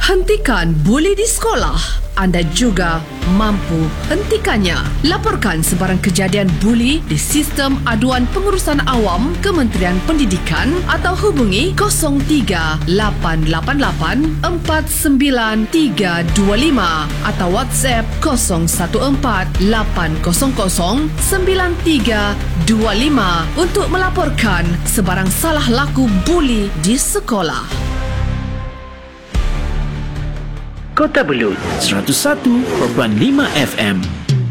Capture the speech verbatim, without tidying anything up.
Hentikan buli di sekolah. Anda juga mampu hentikannya. Laporkan sebarang kejadian buli di Sistem Aduan Pengurusan Awam Kementerian Pendidikan atau hubungi kosong tiga lapan lapan lapan empat sembilan tiga dua lima atau WhatsApp kosong satu empat lapan kosong kosong sembilan tiga dua lima untuk melaporkan sebarang salah laku buli di sekolah. Kota Belud seratus satu perpuluhan lima F M.